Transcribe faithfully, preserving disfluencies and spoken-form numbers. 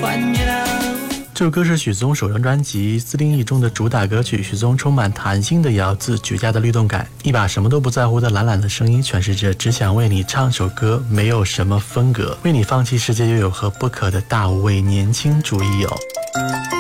这首歌是许嵩首张专辑《自定义》中的主打歌曲。许嵩充满弹性的咬字，绝佳的律动感，一把什么都不在乎的懒懒的声音，诠释着只想为你唱首歌，没有什么风格，为你放弃世界又有何不可的大无畏年轻主义哦。